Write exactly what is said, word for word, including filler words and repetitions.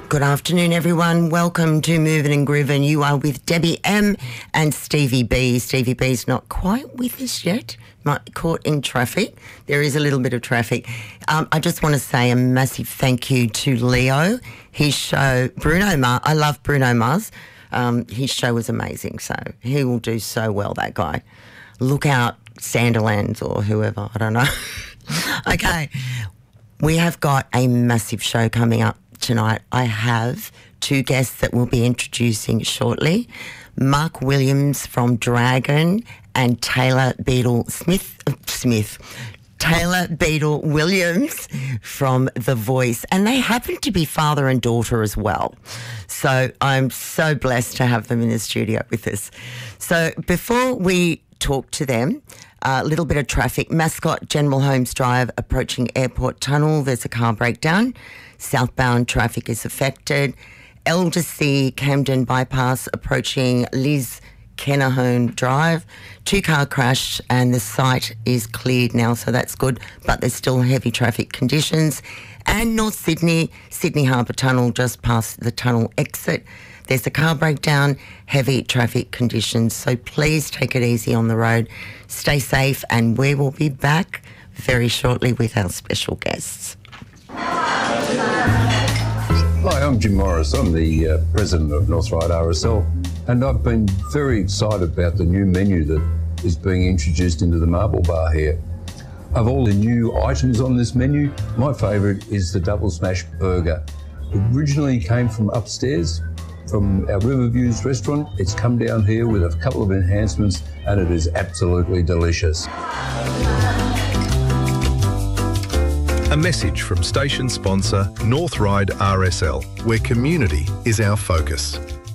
Good afternoon, everyone. Welcome to Movin' and Groovin'. You are with Debbie M and Stevie B. Stevie B's not quite with us yet. Might be caught in traffic. There is a little bit of traffic. Um, I just want to say a massive thank you to Leo. His show, Bruno Mars. I love Bruno Mars. Um, his show was amazing, so he will do so well, that guy. Look out, Sanderlands or whoever, I don't know. Okay, we have got a massive show coming up tonight. I have two guests that we'll be introducing shortly. Mark Williams from Dragon and Taylor Beadle Smith, uh, Smith, Taylor Beadle Williams from The Voice. And they happen to be father and daughter as well. So I'm so blessed to have them in the studio with us. So before we talk to them, a uh, little bit of traffic. Mascot, General Holmes Drive, approaching Airport Tunnel. There's a car breakdown. Southbound traffic is affected. Eldersea, Camden Bypass, approaching Liz Kennerhone Drive. Two-car crash and the site is cleared now, so that's good, but there's still heavy traffic conditions. And North Sydney, Sydney Harbour Tunnel, just past the tunnel exit. There's a car breakdown, heavy traffic conditions, so please take it easy on the road. Stay safe, and we will be back very shortly with our special guests. Hi, I'm Jim Morris. I'm the uh, president of North Ryde R S L, and I've been very excited about the new menu that is being introduced into the Marble Bar here. Of all the new items on this menu, my favourite is the Double Smash Burger. It originally came from upstairs, from our Riverviews restaurant. It's come down here with a couple of enhancements, and it is absolutely delicious. A message from station sponsor North Ryde R S L, where community is our focus.